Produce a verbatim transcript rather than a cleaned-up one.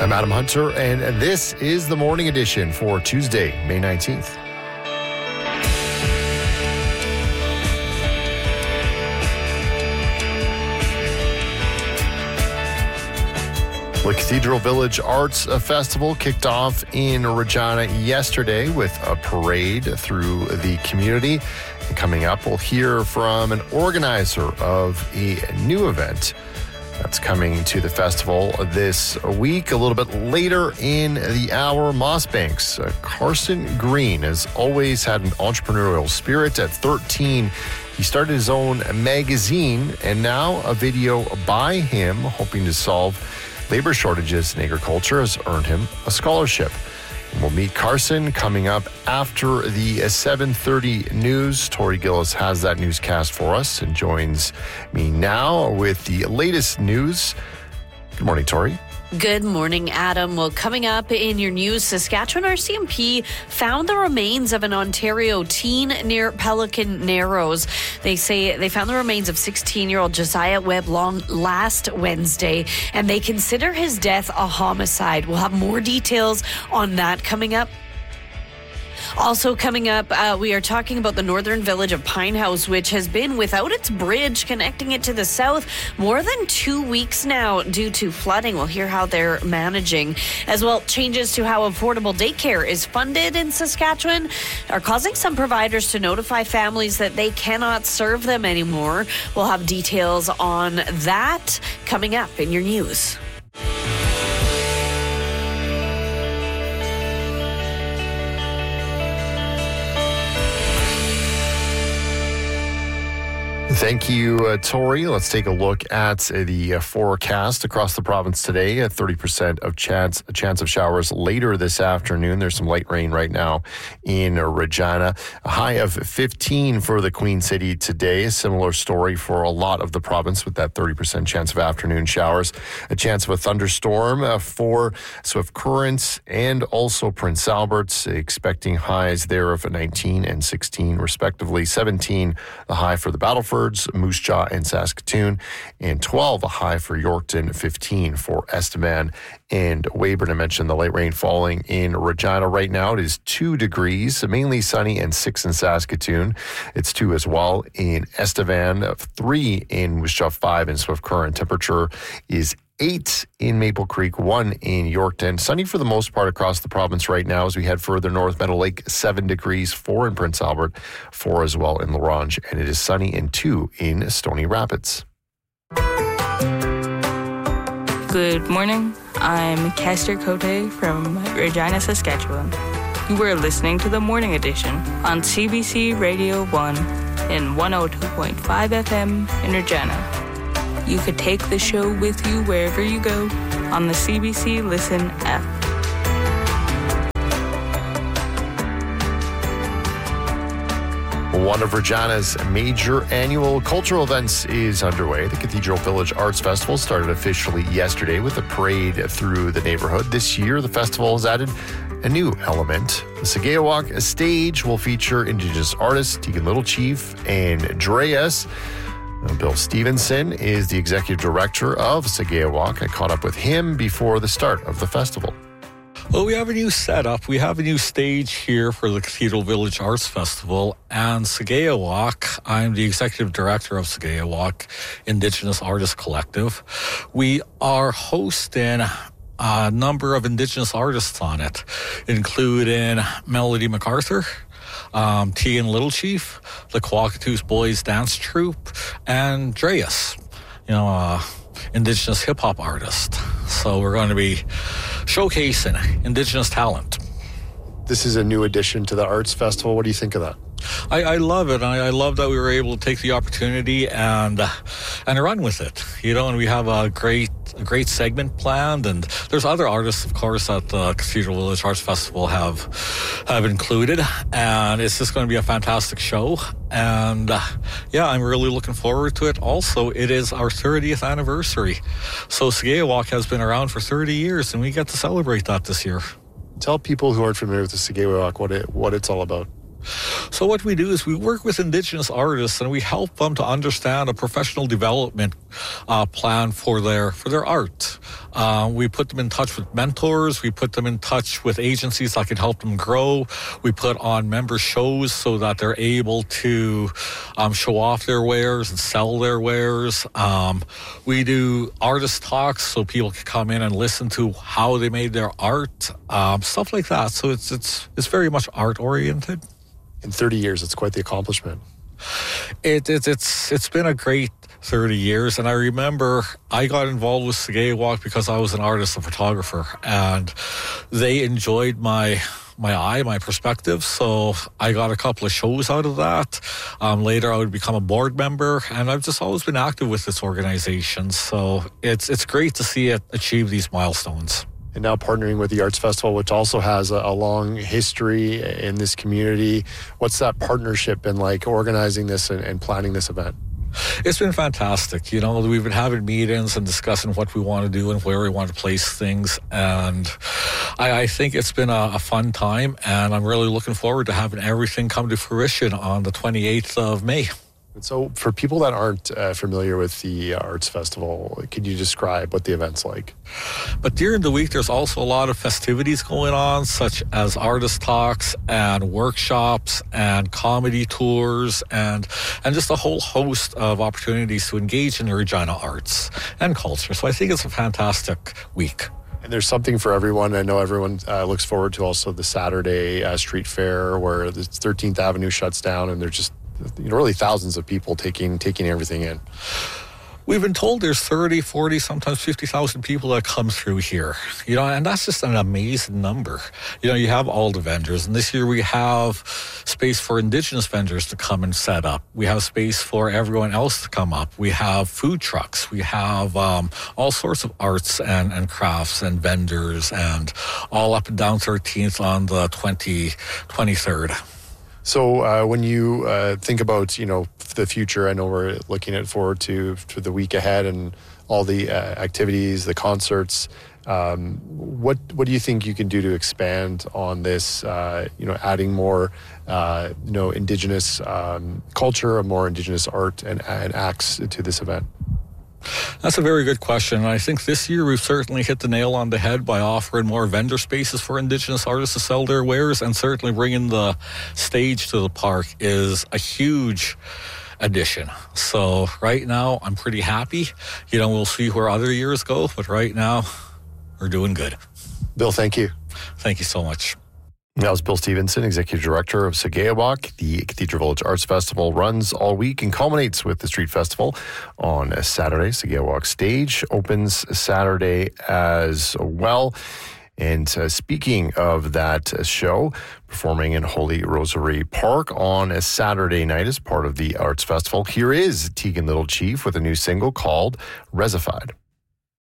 I'm Adam Hunter, and this is the Morning Edition for Tuesday, May nineteenth. The Cathedral Village Arts Festival kicked off in Regina yesterday with a parade through the community. And coming up, we'll hear from an organizer of a new event that's coming to the festival this week. A little bit later in the hour, Mossbank's uh, Carson Green has always had an entrepreneurial spirit. At thirteen, he started his own magazine, and now a video by him hoping to solve labor shortages in agriculture has earned him a scholarship. And we'll meet Carson coming up after the seven thirty news. Tori Gillis has that newscast for us and joins me now with the latest news. Good morning, Tori. Good morning, Adam. Well, coming up in your news, Saskatchewan R C M P found the remains of an Ontario teen near Pelican Narrows. They say they found the remains of sixteen-year-old Josiah Webb Long last Wednesday, and they consider his death a homicide. We'll have more details on that coming up. Also coming up, uh, we are talking about the northern village of Pine House, which has been without its bridge connecting it to the south more than two weeks now due to flooding. We'll hear how they're managing. As well, changes to how affordable daycare is funded in Saskatchewan are causing some providers to notify families that they cannot serve them anymore. We'll have details on that coming up in your news. Thank you, uh, Tori. Let's take a look at uh, the uh, forecast across the province today. A thirty percent of chance, a chance of showers later this afternoon. There's some light rain right now in uh, Regina. A high of fifteen for the Queen City today. A similar story for a lot of the province with that thirty percent chance of afternoon showers. A chance of a thunderstorm uh, for Swift Current and also Prince Albert. Expecting highs there of nineteen and sixteen respectively. seventeen the high for the Battleford, Moose Jaw, and Saskatoon, and twelve a high for Yorkton, fifteen for Estevan and Weyburn. I mentioned the light rain falling in Regina right now. It is two degrees, mainly sunny, and six in Saskatoon. It's two as well in Estevan, three in Moose Jaw, five in Swift Current. Temperature is eight in Maple Creek, one in Yorkton. Sunny for the most part across the province right now as we head further north. Meadow Lake, seven degrees, four in Prince Albert, four as well in La Ronge, and it is sunny and two in Stony Rapids. Good morning. I'm Kester Cote from Regina, Saskatchewan. You are listening to the Morning Edition on C B C Radio one in one oh two point five F M in Regina. You could take the show with you wherever you go on the C B C Listen app. One of Regina's major annual cultural events is underway. The Cathedral Village Arts Festival started officially yesterday with a parade through the neighborhood. This year, the festival has added a new element. The Sagayawak stage will feature Indigenous artists Tegan Little Chief and Dreas. Bill Stevenson is the executive director of Sagayawak. I caught up with him before the start of the festival. Well, we have a new setup. We have a new stage here for the Cathedral Village Arts Festival and Sagayawak. I'm the executive director of Sagayawak Indigenous Artist Collective. We are hosting a number of Indigenous artists on it, including Melody MacArthur, Um, Tegan Little Chief, the Quackatoos Boys Dance Troupe, and Dreas, you know, uh, Indigenous hip-hop artist. So we're going to be showcasing Indigenous talent. This is a new addition to the Arts Festival. What do you think of that? I, I love it. I, I love that we were able to take the opportunity and uh, and run with it. You know, and we have a great a great segment planned, and there's other artists, of course, that the Cathedral Village Arts Festival have have included, and it's just going to be a fantastic show. And uh, yeah, I'm really looking forward to it. Also, it is our thirtieth anniversary, so Sagayawak has been around for thirty years, and we get to celebrate that this year. Tell people who aren't familiar with the Sagayawak what it what it's all about. So what we do is we work with Indigenous artists and we help them to understand a professional development uh, plan for their for their art. Uh, we put them in touch with mentors. We put them in touch with agencies that can help them grow. We put on member shows so that they're able to um, show off their wares and sell their wares. Um, we do artist talks so people can come in and listen to how they made their art, um, stuff like that. So it's it's it's very much art oriented. In thirty years, it's quite the accomplishment. It, it, it's it's been a great thirty years, and I remember I got involved with Sagayawak because I was an artist and photographer, and they enjoyed my my eye, my perspective, so I got a couple of shows out of that. Um, later, I would become a board member, and I've just always been active with this organization, so it's it's great to see it achieve these milestones. And now partnering with the Arts Festival, which also has a, a long history in this community. What's that partnership been like, organizing this and, and planning this event? It's been fantastic. You know, we've been having meetings and discussing what we want to do and where we want to place things. And I, I think it's been a, a fun time, and I'm really looking forward to having everything come to fruition on the twenty-eighth of May. And so for people that aren't uh, familiar with the Arts Festival, could you describe what the event's like? But during the week, there's also a lot of festivities going on, such as artist talks and workshops and comedy tours and and just a whole host of opportunities to engage in the Regina arts and culture. So I think it's a fantastic week. And there's something for everyone. I know everyone uh, looks forward to also the Saturday uh, street fair where the thirteenth Avenue shuts down, and there's just you know, really thousands of people taking taking everything in. We've been told there's thirty, forty, sometimes fifty thousand people that come through here, you know, and that's just an amazing number. You know, you have all the vendors, and this year we have space for Indigenous vendors to come and set up. We have space for everyone else to come up. We have food trucks. We have um, all sorts of arts and, and crafts and vendors, and all up and down thirteenth on the twentieth, twenty-third. So uh, when you uh, think about, you know, the future, I know we're looking at forward to, to the week ahead and all the uh, activities, the concerts. Um, what what do you think you can do to expand on this, uh, you know, adding more, uh, you know, Indigenous um, culture, more Indigenous art and, and acts to this event? That's a very good question. And I think this year we've certainly hit the nail on the head by offering more vendor spaces for Indigenous artists to sell their wares, and certainly bringing the stage to the park is a huge addition. So right now I'm pretty happy. You know, we'll see where other years go, but right now we're doing good. Bill, thank you. Thank you so much. That was Bill Stevenson, Executive Director of Sagayawak. The Cathedral Village Arts Festival runs all week and culminates with the Street Festival on a Saturday. Sagayawak Stage opens Saturday as well. And uh, speaking of that show, performing in Holy Rosary Park on a Saturday night as part of the Arts Festival, here is Tegan Little Chief with a new single called Resified.